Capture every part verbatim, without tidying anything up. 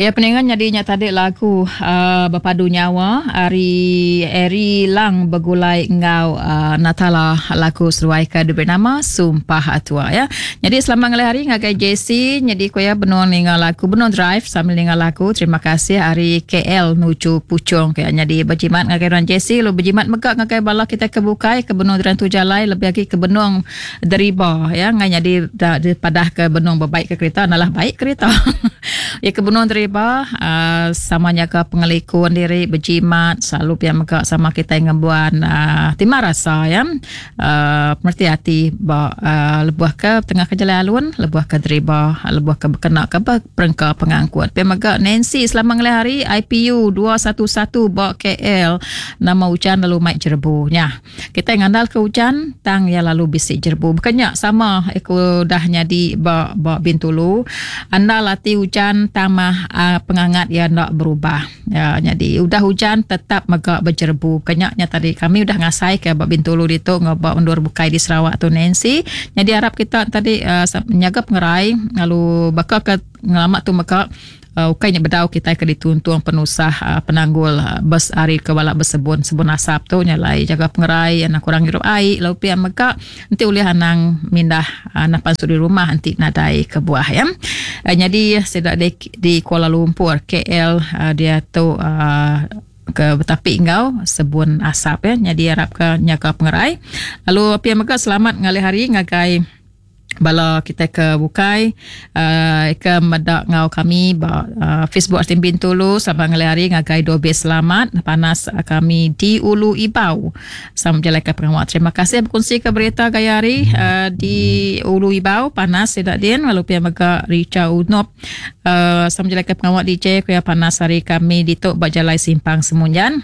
Ya, peningan jadinya tadi lagu uh, Berpadu Nyawa Ari Eri Lang Bergulai Engau uh, Natala lagu seruai ke bernama Sumpah Tua ya. Jadi selamat ngalih hari ngagai J C. Jadi ko ya benon ningal lagu benon drive sambil ningal lagu. Terima kasih Ari K L nuju Pucung ya. Jadi berjimat ngagai ran J C lu berjimat megak ngagai bala kita kebukai ke benong dran tu jalai lebih lagi ke benong deriba ya ngai jadi padah ke benong berbaik ke kereta nalah baik kereta. Ya ke benong deriba Uh, samanya ke pengelikun diri berjimat selalu pihak mereka sama kita yang ngebuat uh, timah rasa ya uh, merti hati uh, lebuah ke tengah ke jalan alun lebuah ke deriba lebuah ke berkenak ke perengka pengangkut pihak mereka Nancy selamat ngelih hari I P U dua satu satu bawa K L nama hujan lalu maik jerbu ya kita yang andal ke hujan tang ya lalu bisik jerbu bukannya sama aku dah nyadi bawa, bawa Bintulu anda latih hujan tamah Uh, pengangat yang nak berubah ya, jadi udah hujan tetap megak berjerbu kenyaknya tadi kami udah ngasai ke Bab Bintulu itu ngabak undur bukai di Sarawak tu Nancy jadi harap kita tadi uh, menjaga pengerai lalu bakal ke ngelamat tu megak Uh, ukainya bedau kita ke dituntung penusah uh, penanggul uh, bes hari ke balak bersebun sebun asap tu nyalai jaga pengerai anak kurang hirup air lalu pihak mereka nanti ulih anang mindah uh, napan di rumah nanti nadai ke buah ya uh, jadi sedak di, di Kuala Lumpur K L uh, dia tu uh, ke betapi engkau sebun asap ya jadi harap ke nyaga pengerai lalu pihak mereka selamat ngalih hari ngagai bala kita ke bukai uh, ke medak ngau kami ba, uh, Facebook Artin Bintulu sampai ngelari ngagai dobe selamat panas uh, kami di Ulu Ibau sama jalan ke pengawal terima kasih berkongsi ke berita gayari uh, di Ulu Ibau panas tidak din lalu pihak mega Rica Unop uh, sama jalan ke pengawal D J kaya panas hari kami di Tok Bajalai Simpang Semunjan.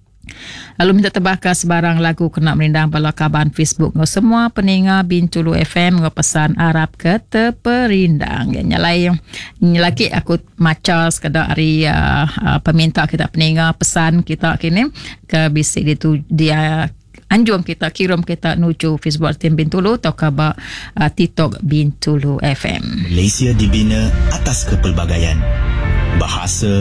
Lalu minta tebak sebarang lagu kena merindang bala kaban Facebook ngau semua peninga Bintulu F M ngau pesan Arab ke teperindang ya nyalai lagi aku maca sekadar hari uh, uh, peminta kita peninga pesan kita kini ke bisik itu dia anjung kita kirim kita nuju Facebook Tim Bintulu atau ke uh, TikTok Bintulu F M. Malaysia dibina atas kepelbagaian bahasa,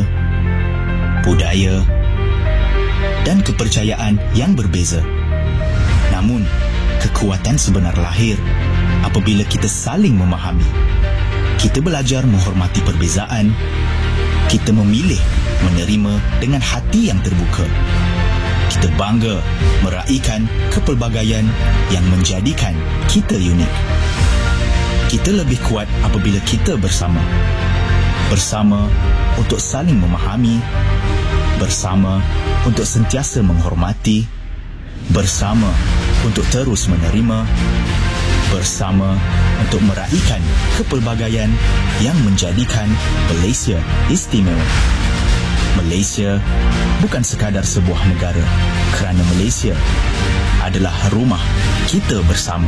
budaya dan kepercayaan yang berbeza. Namun, kekuatan sebenar lahir apabila kita saling memahami. Kita belajar menghormati perbezaan. Kita memilih menerima dengan hati yang terbuka. Kita bangga meraihkan kepelbagaian yang menjadikan kita unik. Kita lebih kuat apabila kita bersama. Bersama untuk saling memahami. Bersama untuk sentiasa menghormati, bersama untuk terus menerima, bersama untuk meraihkan kepelbagaian yang menjadikan Malaysia istimewa. Malaysia bukan sekadar sebuah negara, kerana Malaysia adalah rumah kita bersama.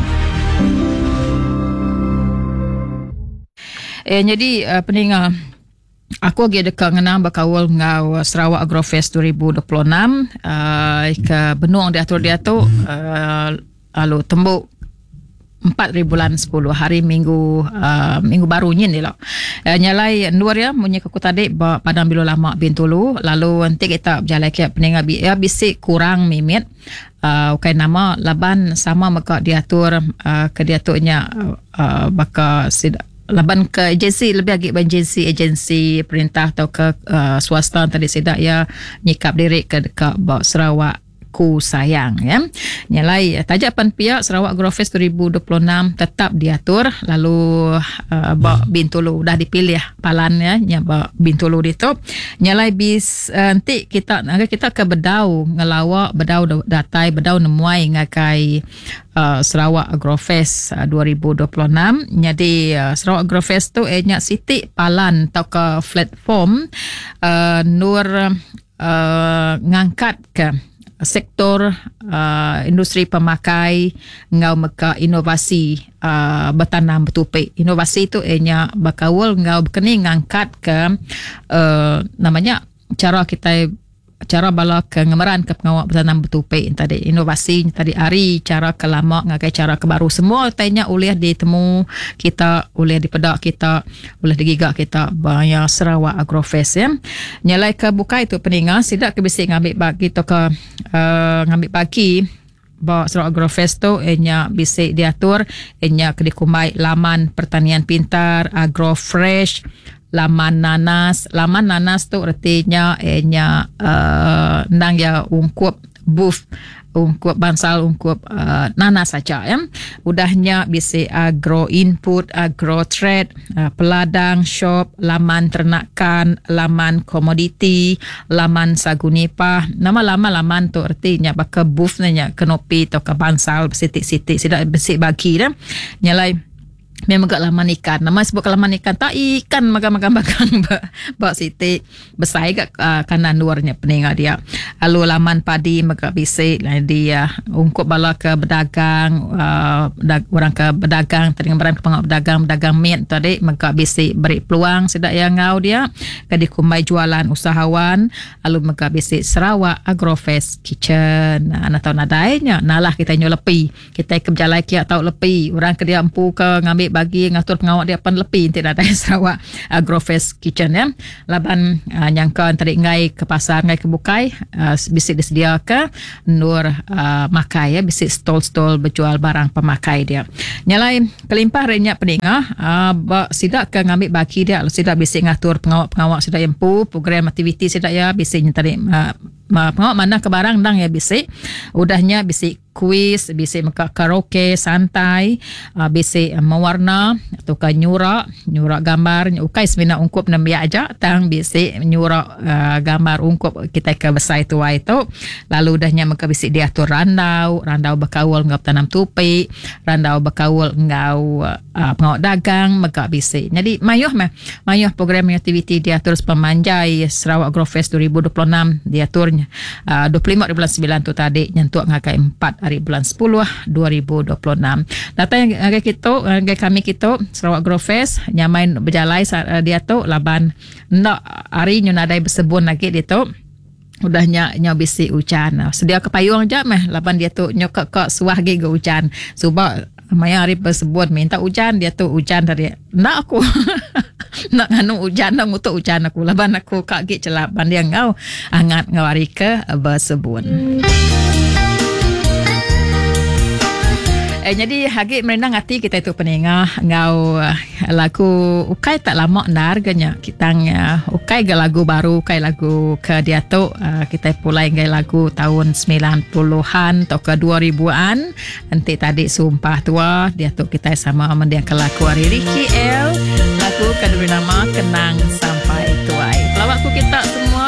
Eh, jadi uh, peninga aku lagi dekat ngenang berkawal ngau Sarawak Agrofest dua ribu dua puluh enam uh, ke benung diatur dia tu uh, lalu tembuk empat bulan sepuluh hari minggu uh, minggu baru ni lah uh, nyalai luar ya munyi ke kota dek padang bilu lama Bintulu lalu nanti kita berjalan ke peninga ya bisik kurang mimit uh, ukai nama laban sama maka diatur uh, ke diaturnya uh, uh, baka sid laban ke agensi lebih lagi agensi agensi perintah atau ke uh, swasta tadi sedak ya nyikap diri ke dekat bawa Sarawak ku sayang ya nyalai tajapan pihak Sarawak Agrofest dua ribu dua puluh enam tetap diatur lalu uh, bawa Bintulu dah dipilih palan ya nya bawa Bintulu itu nyalai bis uh, nanti kita kita ke bedau ngelawak bedau datai bedau nemuai ngakai uh, Sarawak Agrofest uh, dua ribu dua puluh enam jadi uh, Sarawak Agrofest tu enyak siti palan atau ke platform uh, nur uh, ngangkat ke sektor uh, industri pemakai ngau meka inovasi uh, bertanam bertupik. Inovasi itu enya bakawal ngau berkeni ngangkat ke uh, namanya cara kita cara bala kengemeran ke pengawak bertanam bertupik tadi inovasi tadi hari cara ke lama ngakai cara ke baru semua tanya boleh ditemu kita boleh dipedak kita boleh digigak kita bayar Sarawak Agrofest ya nyalai ke buka itu peningat sidak ke bisik ngambil bagi to ke uh, ngambil bagi bawa Sarawak Agrofest tu enya bisik diatur enya kedikumai laman pertanian pintar Agrofresh laman nanas laman nanas tu artinya enya uh, nang ya ungkup booth ungkup bansal ungkup uh, nanas saja ya udahnya bisa agro input agro trade uh, peladang shop laman ternakan laman komoditi laman sagunipah nama lama laman tu artinya baka booth nya kenopi atau ke bansal sitik-sitik sidak besik bagi dah nyalai memang kat laman ikan nama sebut ke laman ikan tak ikan makan-makan bakang bak siti besar kat uh, kanan luarnya peningat dia lalu laman padi maka bisik dia ungkup bala ke berdagang uh, orang ke berdagang tadi gambaran ke pengawak berdagang berdagang meat tadi maka bisik beri peluang sedak yang ngau dia ke dikumai jualan usahawan lalu maka bisik Sarawak Agrofest Kitchen nah, nak tahu nadainya nalah kita nyo lepi kita ke berjalan kia tahu lepi orang ke dia empu ke ngambil bagi ngatur pengawak dia pan lepi tidak ada Sarawak Agrofest Kitchen ya laban uh, nyangka tadi ngai ke pasar ngai ke bukai uh, bisik disedia ke nur uh, makai ya bisik stall-stall berjual barang pemakai dia nyalai kelimpah renya peningah uh, sidak ke ngambil bagi dia sidak bisik ngatur pengawak-pengawak sidak empu program aktiviti sidak ya bisik tadi uh, pengawak mana ke barang dang ya bisik udahnya bisik kuis bisik maka karaoke santai uh, bisik uh, mewarna atau ke nyurak nyurak gambar ukai sebenarnya ungkup nambiak aja tang bisik nyurak uh, gambar ungkup kita ke besar itu itu lalu udahnya maka bisik diatur randau randau berkawal ngau tanam tupi randau berkawal ngau uh, pengawak dagang maka bisik jadi mayuh mah mayuh program aktiviti diatur pemanjai Sarawak Agrofest dua ribu dua puluh enam diaturnya uh, dua puluh lima bulan sembilan tu tadi nyentuk ngakai empat hari bulan sepuluh dua ribu dua puluh enam data yang agak kita agak kami kita Sarawak Agrofest nyamain berjalai uh, dia tu laban nak hari nyunadai bersebun lagi dia tu udahnya nyo bisi hujan sedia ke payung je meh laban dia tu nyo ke ke suah ge hujan sebab maya hari bersebut minta hujan dia tu hujan tadi nak aku nak nganu hujan nak ngutuk hujan aku laban aku kaget celaban dia ngau angat ngawari ke bersebun. Eh, jadi hagit merenang hati kita itu peningah ngau uh, lagu ukai tak lama narganya kita uh, ukai ke lagu baru ukai lagu ke dia tu uh, kita pulai ke lagu tahun sembilan puluhan atau ke dua ribuan nanti tadi sumpah tua dia tu kita sama mendiang ke lagu Ari Ricky L lagu kedua nama Kenang